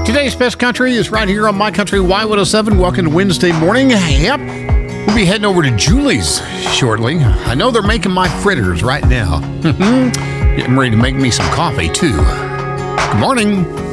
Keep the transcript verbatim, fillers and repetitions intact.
Today's Best Country is right here on My Country Y one oh seven. Welcome to Wednesday morning. Yep, we'll be heading over to Julie's shortly. I know they're making my fritters right now. Getting ready to make me some coffee, too. Good morning.